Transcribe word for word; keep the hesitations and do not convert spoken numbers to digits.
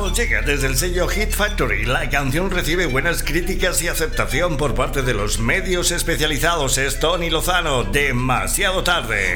nos llega desde el sello Hit Factory. La canción recibe buenas críticas y aceptación por parte de los medios especializados. Es Tony Lozano, Demasiado Tarde.